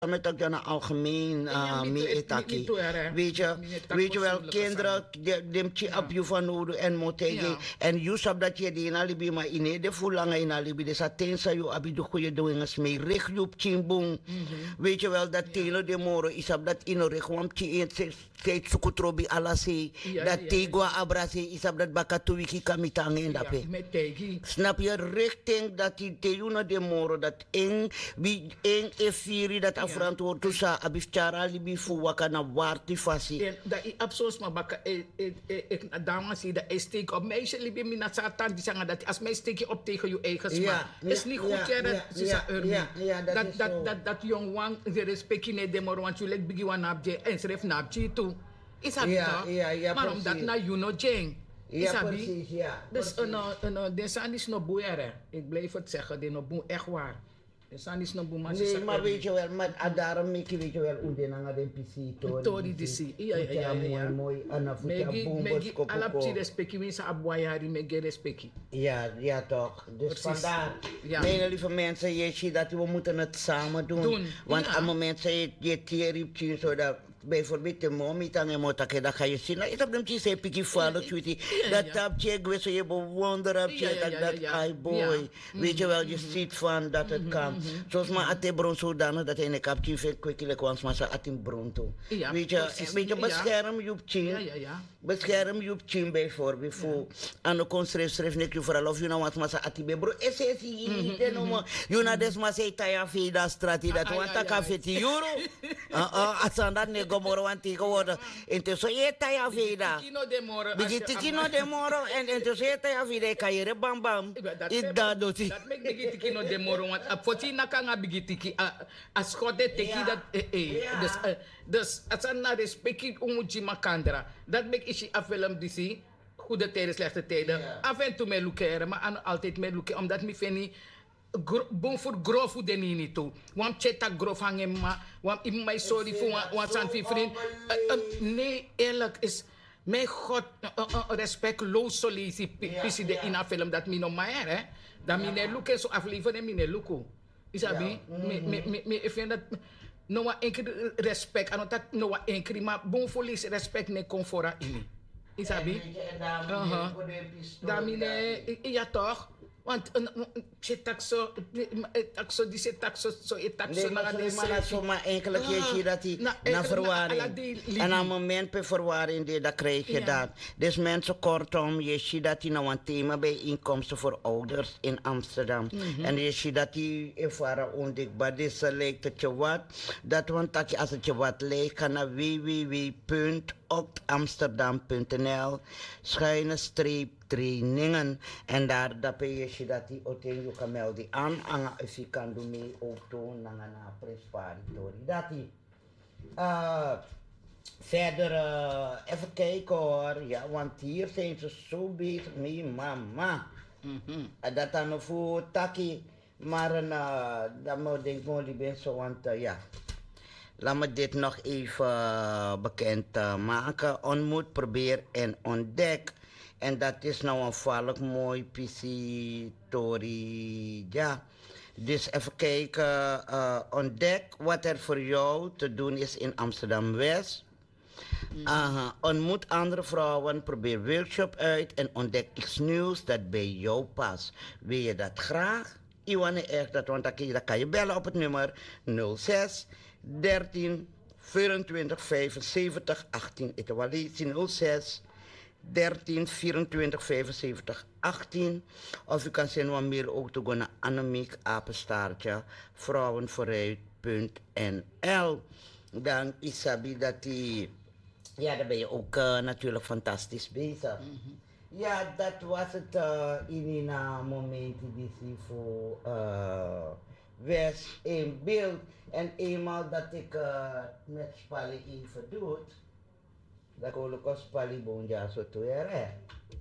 met ook een algemeen etaki. Weet je wel, kinderen, die op je van nodig en motegi. En je sap dat je die in alibi, maar in de voelanga in alibi. Dus attensa je abi de goede dingen mee. Richt je op chimbung. Weet je wel, dat telo de moro is op dat in ore gewoon chi steeds sukutrobi alasi. Dat tegwa abrasi is op dat bakatu wiki kamitang en dape. Snap je richting dat die teuna de moro dat eng efiri dat afrantwoord tusa abifchara libi fu wakana warti fasi. Dat i absos maar baka dames die dat steek op meisje libi mina satan die zeggen dat als mij steek je op tegen je eigen smaak. Is niet goed dat jong wang de respect in de moro want je lek bigi wan abje en schreef nabje toe. Is dat toch? Maar omdat na you know jeng. Ja, precies, ja. Dus de san is nog boeier. Ik blijf het zeggen, de no boe echt waar. De san is nog boe, maar nee, maar weet je wel, maar daarom make weet je wel hoe de nanga den PC tori disi. Ja. Mooi, anafuta boom, megi alapti respecti, winsa abwayari megi respecti. Ja toch. Dus vandaar, mijn lieve mensen, je ziet dat we moeten het samen doen. Want op het moment je tieripje zodat bijvoorbeeld de mommy dan emotake dat ga je zien. Nou, is op de zei piki falo tweety. Dat tapje ik je bewonderen dat ai boy. Weet je wel, je ziet van dat het kan. Zoals maar ate bron zodanig dat hij een kapje vindt kwikkelijk want maar at in bron toe. Weet je bescherm je op chin. Bescherm je op chin bijvoorbeeld voor aan de schrijf nek je vooral of je nou wat maar ati be bro. SSI te no you na des maar say taya vida strati dat want café ti euro. Asanda ne gomoro antigo worden. Intussen je taya vida. Bigitiki de moro en intussen je taya vida kayere bam bam. Dat doet hij. Dat make bigitiki no de moro want apoti nakanga bigitiki as schotte teki dat dus asana respecti umuji makandra. Dat make ishi afvelum disi goede tijden slechte tijden. Af en toe me lukeren maar altijd me lukeren omdat me vind bon voor grof hoe den niet toe. Want cheta grof hangen maar want ik mij sorry voor want zijn vriend. Nee eerlijk is mijn God respectloos sollicitatie de in een film dat mi no maar hè. Dat mi ne lukken zo afleveren mi ne lukken. Isabi me vind dat no wa enkele respect aan dat no wa enkele maar bon voor respect ne comfort in. Isabi. Damine ja toch. Want je taxo die se taxo zo je taxo naar de maar zo maar enkele keer dat hij na verwarring en aan moment per verwarring die dat krijg je dat. Dus mensen kortom je ziet dat hij nou een thema bij inkomsten voor ouders in Amsterdam en je ziet dat hij ervaren ondichtbaar dus lijkt het je wat dat want dat je als het je wat lijkt ga naar www.octamsterdam.nl /trainingen en daar dat je dat die oten kan melden aan if je kan doen mee auto na presparitori dat die verder even kijken hoor ja want hier zijn ze zo bezig mee mama dat dan voor taki maar dat moet denk ik ben zo want ja laat me dit nog even bekend maken ontmoet probeer en ontdek. En dat is nou een valk mooi pisitorie. Ja. Dus even kijken. Ontdek wat er voor jou te doen is in Amsterdam-West. Ontmoet andere vrouwen. Probeer workshop uit. En ontdek iets nieuws dat bij jou past. Wil je dat graag? Iwane echt dat. Want dan kan je bellen op het nummer 06 13 24 75 18. Het was 06 13 24 75 18 of je kan zenden een mail ook te gaan naar Annemiek apenstaartje vrouwenvooruit.nl. Dan Isabi dat die ja daar ben je ook natuurlijk fantastisch bezig. Ja dat was het in een moment die voor West in beeld en eenmaal dat ik met Spali even doe dat ik ook Spali bonja zo toe